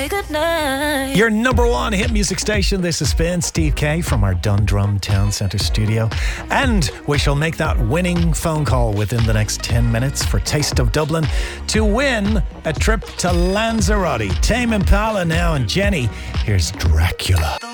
Good night. Your number one hit music station. This has been Steve K from our Dundrum Town Centre studio. And we shall make that winning phone call within the next 10 minutes for Taste of Dublin to win a trip to Lanzarote. Tame Impala now, and Jenny, here's Dracula.